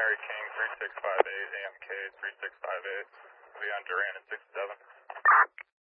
Mary King 3658, AMK 3658. We'll be on Duran at 67.